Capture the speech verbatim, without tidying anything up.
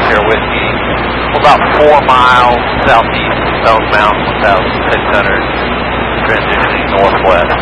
Sierra Whiskey, about four miles southeast of Mountain one thousand six hundred, transitioning northwest.